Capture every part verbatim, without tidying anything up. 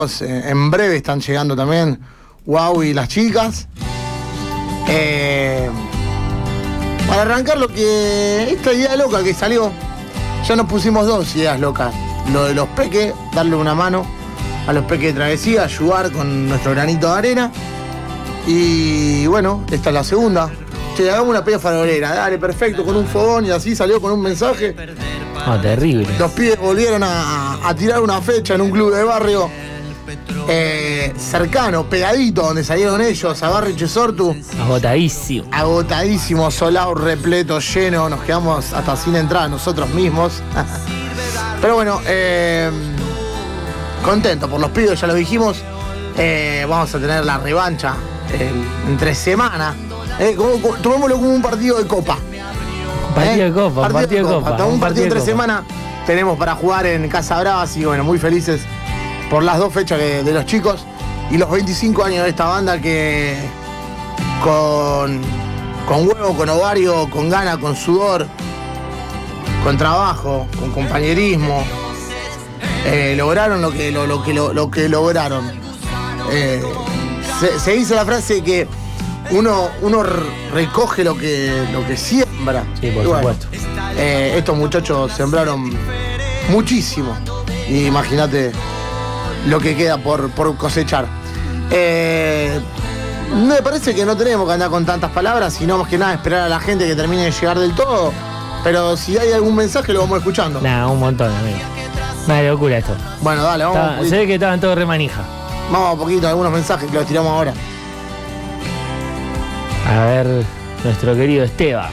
En breve están llegando también Guau y las chicas. Eh, para arrancar lo que... Esta idea loca que salió, ya nos pusimos dos ideas locas. Lo de los peques, darle una mano a los peques de travesía, ayudar con nuestro granito de arena. Y bueno, esta es la segunda. Che, hagamos una pega farolera, dale, perfecto, con un fogón, y así salió con un mensaje. Oh, terrible. Los pibes volvieron a, a tirar una fecha en un club de barrio eh, cercano, pegadito, donde salieron ellos, a Barrio Chesortu. Agotadísimo. Agotadísimo, solado, repleto, lleno. Nos quedamos hasta sin entrada nosotros mismos. Pero bueno, eh, contento por los pibes, ya lo dijimos. Eh, vamos a tener la revancha eh, entre semana. Eh, como, como, tomémoslo como un partido de copa. Partido ¿Eh? de copa, partido, partido de copa. copa. Un partido entre semana tenemos para jugar en Casa Brava, así que bueno, muy felices por las dos fechas que, de los chicos y los veinticinco años de esta banda que con, con huevo, con ovario, con gana, con sudor, con trabajo, con compañerismo, eh, lograron lo que, lo, lo, que, lo, lo que lograron. Eh, se, se dice la frase que uno, uno recoge lo que, lo que siembra. Sí, por y bueno, supuesto. Eh, estos muchachos sembraron muchísimo. Y imagínate lo que queda por, por cosechar. Eh, me parece que no tenemos que andar con tantas palabras, sino más que nada esperar a la gente que termine de llegar del todo. Pero si hay algún mensaje lo vamos escuchando. Nah, un montón, amigo. Una locura esto. Bueno, dale, vamos. Estaba, se ve que estaban todos remanija. Vamos a poquito, algunos mensajes que los tiramos ahora. A ver, nuestro querido Esteban.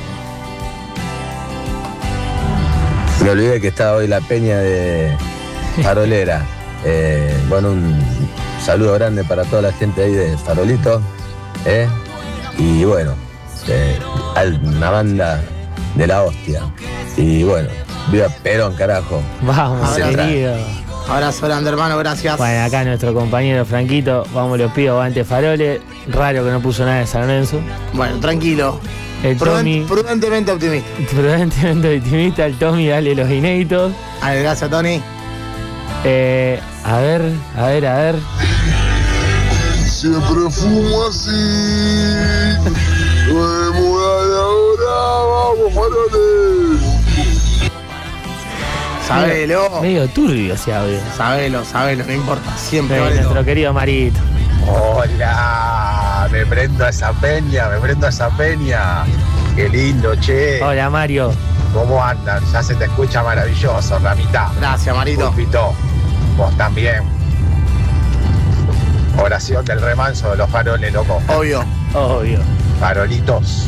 Me olvidé que estaba hoy la peña de Farolera. Eh, bueno, un saludo grande para toda la gente ahí de Farolito. Eh, y bueno, eh, una banda de la hostia. Y bueno, viva Perón, carajo. Vamos, Abrazo. querido. Abrazo grande, hermano, gracias. Bueno, acá nuestro compañero Franquito, vamos los pido ante Farole. Raro que no puso nada de San Lorenzo. Bueno, tranquilo. El Tommy, Prudent, prudentemente optimista. prudentemente optimista, el Tommy, dale los inéditos. A ver, gracias, Tony. Eh, a ver, a ver, a ver. Siempre fumo así. No me muda de ahora, vamos, faroles. Sabelo. Medio turbio ese audio. Sabelo, sabelo, no importa. Siempre Eh, vale nuestro todo. querido Marito. Hola, me prendo a esa peña, me prendo a esa peña. Qué lindo, che. Hola, Mario. ¿Cómo andan? Ya se te escucha maravilloso, Ramita. Gracias, Marito. Pulpito, vos también. Oración del remanso de los faroles, loco. Obvio. Obvio. Farolitos.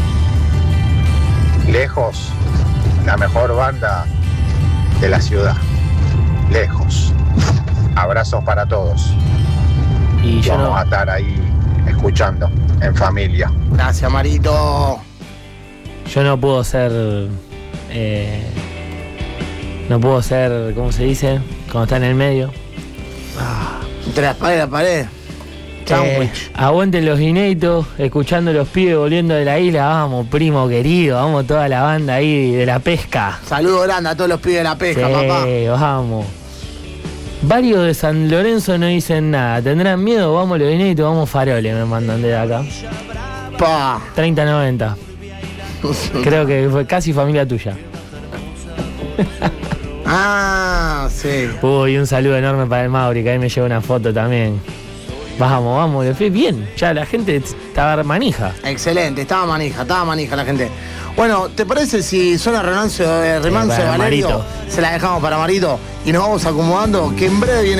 Lejos, la mejor banda de la ciudad. Lejos. Abrazos para todos. Y yo Vamos no, a estar ahí escuchando en familia. Gracias, Marito. yo no puedo ser. Eh, no puedo ser, ¿cómo se dice? Cuando está en el medio. Entre la pared y la pared. Sándwich. Eh, aguanten los inéditos, escuchando los pibes volviendo de la isla. Vamos, primo querido, vamos toda la banda ahí de la pesca. Saludo grande a todos los pibes de la pesca, Sí, papá. vamos. Varios de San Lorenzo no dicen nada. ¿Tendrán miedo? Vamos los inéditos, vamos Farole, me mandan de acá. Pa. treinta noventa. Creo que fue casi familia tuya. Ah, sí. Uy, un saludo enorme para el Mauri, que ahí me lleva una foto también. Vamos, vamos, le fue bien. Ya la gente estaba manija. Excelente, estaba manija, estaba manija la gente. Bueno, ¿te parece si suena remanso, eh, remanso Sí, de para Valerio? Marito. Se la dejamos para Marito y nos vamos acomodando, que en breve viene